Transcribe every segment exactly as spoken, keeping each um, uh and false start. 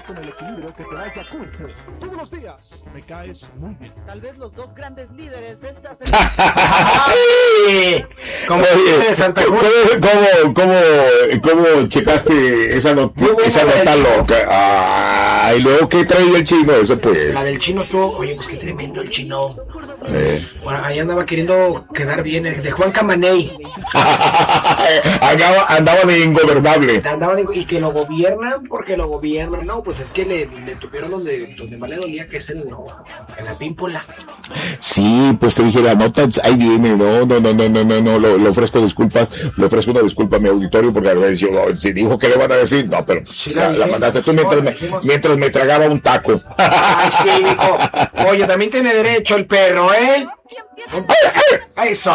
con el equilibrio que te da Yakult. Todos los días me caes muy bien. Tal vez los dos grandes líderes de esta semana. Como de Santa Cruz. ¿Cómo, cómo, cómo, cómo checaste esa nota, esa nota loca? Ay, luego, ¿qué traía el chino eso, pues? La del chino estuvo, oye, pues qué tremendo el chino. Eh. Bueno, ahí andaba queriendo quedar bien, el de Juan Camaney. andaba, andaba de ingobernable. Andaba de, y que lo gobiernan porque lo gobiernan. No, pues es que le, le tuvieron donde, donde más le dolía, que es en, no, en la pímpola. Sí, pues te dije, la nota ahí viene, no, no, no, no, no, no, no, le, le ofrezco disculpas, le ofrezco una disculpa a mi auditorio porque a veces yo, si dijo que le van a decir, no, pero pues, sí, la, la mandaste tú mientras me, mientras me tragaba un taco. Ay, sí, dijo, oye, también tiene derecho el perro, ¿eh? Eso.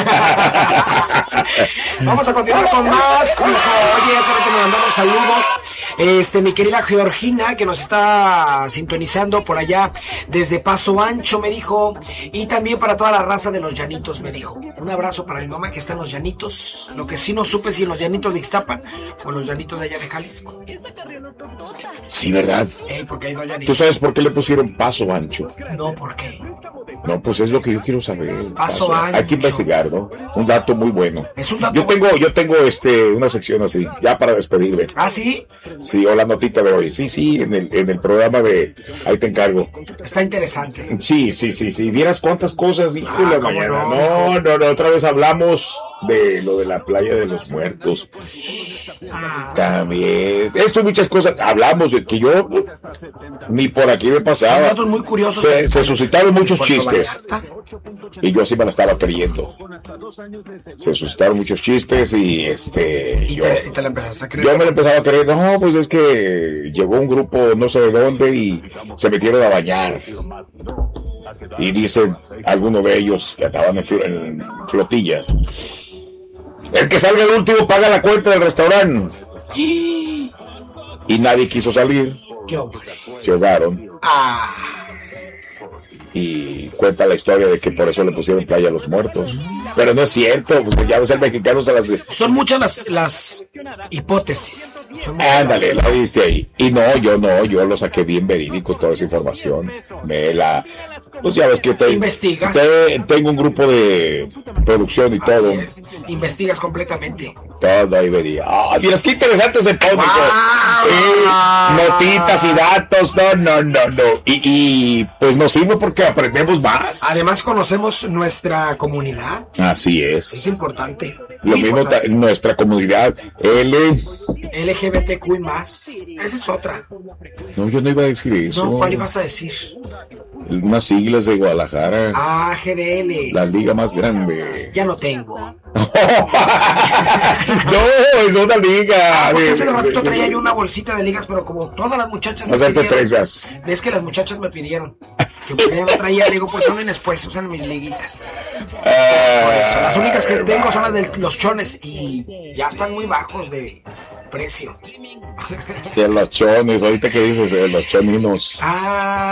Vamos a continuar con más. Oye, ya saben que me mandamos saludos. Este, mi querida Georgina, que nos está sintonizando por allá desde Paso Ancho, me dijo. Y también para toda la raza de los Llanitos, me dijo. Un abrazo para mi mamá que está en los Llanitos. Lo que sí no supe si en los Llanitos de Ixtapan o en los Llanitos de allá de Jalisco. Sí, ¿verdad? Eh, porque hay dos Llanitos. ¿Tú sabes por qué le pusieron Paso Ancho? No, ¿por qué? No, pues es lo que yo quiero saber. Paso Ancho. Hay que investigar, ¿no? Un dato muy bueno. Es un dato yo bueno. tengo, yo tengo este, una sección así, ya para despedirme. ¿Ah, sí? Sí, o la notita de hoy. Sí, sí, en el, en el programa de Ahí te encargo. Está interesante. Sí, sí, sí, sí. ¿Vieras cuántas cosas dijo Ah, la ¿cómo mañana? no? No, no, no, otra vez hablamos de lo de la playa de los muertos. Ah. También. Esto y muchas cosas. Hablamos de que yo ni por aquí me pasaba. Son datos muy curiosos. Se, se suscitaron muchos chistes. Vallarta. Y yo sí me la estaba creyendo. Se suscitaron muchos chistes y este. Y yo, te, y te la empezaste a creer. yo me la empezaba a creer. No, pues es que llegó un grupo no sé de dónde y se metieron a bañar. Y dicen algunos de ellos que andaban en, fl- en flotillas. El que salga el último paga la cuenta del restaurante. Y nadie quiso salir. ¿Qué hombre? Se ahogaron. Ah. Y cuenta la historia de que por eso le pusieron playa a los muertos. Pero no es cierto, pues ya ves, el mexicano se las... Son muchas las, las hipótesis. Son muchas Ándale, las... la viste ahí. Y no, yo no, yo lo saqué bien verídico, toda esa información. Me la... Pues ya ves que te, ¿Investigas? te- tengo un grupo de producción y todo. Así es. Investigas completamente. Todo ahí vería. Ah, miras qué interesante ese podcast. Wow. Eh, notitas y datos, no, no, no, no. Y, y pues nos sirve porque aprendemos más. Además conocemos nuestra comunidad. Así es. Es importante. Lo Muy mismo importante. ta- nuestra comunidad L. L G B T Q y más. Esa es otra. No, yo no iba a decir eso. No, ¿cuál ibas a decir? Unas siglas de Guadalajara. Ah, G D L. La liga más grande. Ya no tengo. No, es una liga. Ah, porque de- hace ratito de- traía yo una bolsita de ligas, pero como todas las muchachas me Hacerte pidieron. trenzas. Es que las muchachas me pidieron. Que porque ya no traía, le digo, pues anden después, usan mis liguitas. Por eso. Las únicas que tengo son las de los chones y ya están muy bajos de precio. De los chones, ahorita que dices, de los choninos. Ah.